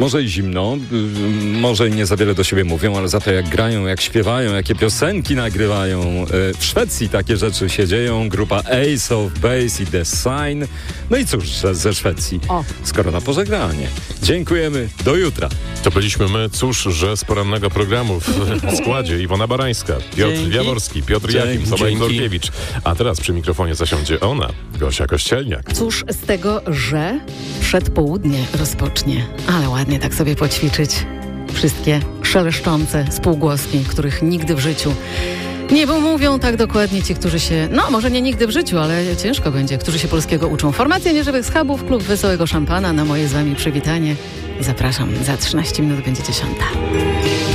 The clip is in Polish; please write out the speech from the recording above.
Może i zimno, może i nie za wiele do siebie mówią, ale za to jak grają, jak śpiewają, jakie piosenki nagrywają. W Szwecji takie rzeczy się dzieją. Grupa Ace of Base i The Sign. No i cóż, ze Szwecji, skoro na pożegnanie. Dziękujemy, do jutra. To byliśmy my, cóż, że z porannego programu w składzie Iwona Barańska, Piotr Jaworski, Piotr Jakim, Soba Indorkiewicz. A teraz przy mikrofonie zasiądzie ona, Gosia Kościelniak. Cóż z tego, że przedpołudnie rozpocznie, ale ładnie tak sobie poćwiczyć wszystkie szeleszczące spółgłoski, których nigdy w życiu nie mówią tak dokładnie ci, którzy się, może nie nigdy w życiu, ale ciężko będzie, którzy się polskiego uczą. Formacja Nieżywych Schabów, Klub Wesołego Szampana, na moje z wami przywitanie. Zapraszam, za 13 minut będzie 10.